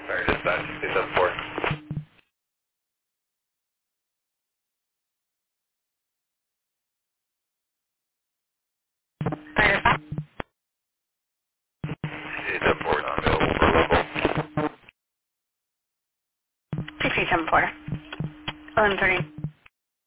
Sorry, dispatch, 274. Fire stop. 274 is not available for local. 6374. 1130.